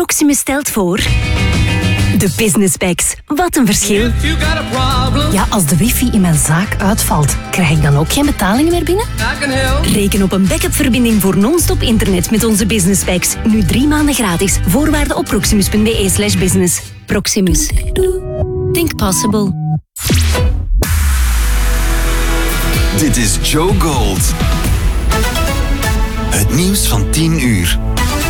Proximus stelt voor... De Business Packs. Wat een verschil. Ja, als de wifi in mijn zaak uitvalt, krijg ik dan ook geen betalingen meer binnen? Reken op een backup-verbinding voor non-stop internet met onze Business Packs. Nu 3 maanden gratis. Voorwaarden op proximus.be/business. Proximus. Think possible. Dit is Joe Gold. Het nieuws van 10 uur.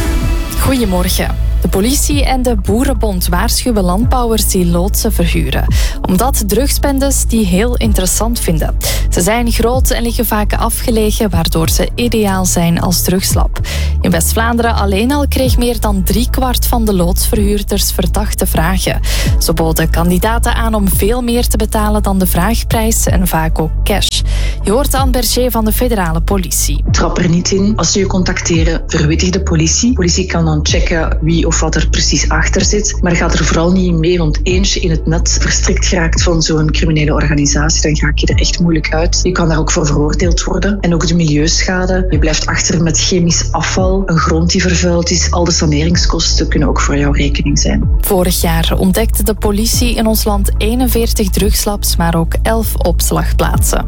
Goedemorgen. De politie en de Boerenbond waarschuwen landbouwers die loodsen verhuren. Omdat drugsbendes die heel interessant vinden. Ze zijn groot en liggen vaak afgelegen, waardoor ze ideaal zijn als drugslab. In West-Vlaanderen alleen al kreeg meer dan 3/4 van de loodsverhuurders verdachte vragen. Ze boden kandidaten aan om veel meer te betalen dan de vraagprijs en vaak ook cash. Je hoort Anne Berger van de federale politie. Trap er niet in. Als ze je contacteren, verwittig de politie. De politie kan dan checken wie of wat er precies achter zit. Maar ga er vooral niet in mee, want eens je in het net verstrikt geraakt van zo'n criminele organisatie, dan raak je er echt moeilijk uit. Je kan daar ook voor veroordeeld worden. En ook de milieuschade. Je blijft achter met chemisch afval, een grond die vervuild is. Al de saneringskosten kunnen ook voor jouw rekening zijn. Vorig jaar ontdekte de politie in ons land 41 drugslabs, maar ook 11 opslagplaatsen.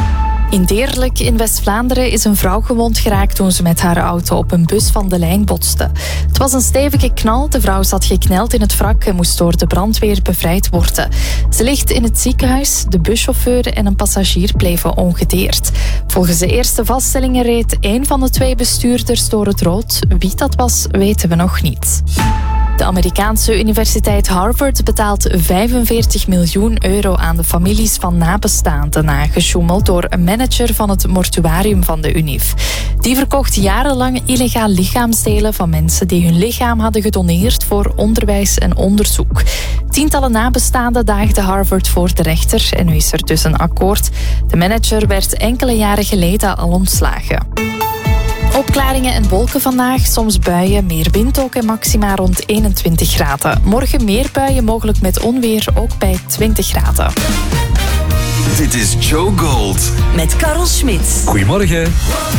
In Deerlijk in West-Vlaanderen is een vrouw gewond geraakt toen ze met haar auto op een bus van de lijn botste. Het was een stevige knal, de vrouw zat gekneld in het wrak en moest door de brandweer bevrijd worden. Ze ligt in het ziekenhuis, de buschauffeur en een passagier bleven ongedeerd. Volgens de eerste vaststellingen reed 1 van de 2 bestuurders door het rood. Wie dat was, weten we nog niet. De Amerikaanse universiteit Harvard betaalt 45 miljoen euro aan de families van nabestaanden nagesjoemeld door een manager van het mortuarium van de UNIF. Die verkocht jarenlang illegaal lichaamsdelen van mensen die hun lichaam hadden gedoneerd voor onderwijs en onderzoek. Tientallen nabestaanden daagden Harvard voor de rechter en nu is er dus een akkoord. De manager werd enkele jaren geleden al ontslagen. Opklaringen en wolken vandaag, soms buien, meer wind ook en maxima rond 21 graden. Morgen meer buien, mogelijk met onweer, ook bij 20 graden. Dit is Joe Gold. Met Karel Schmidt. Goedemorgen.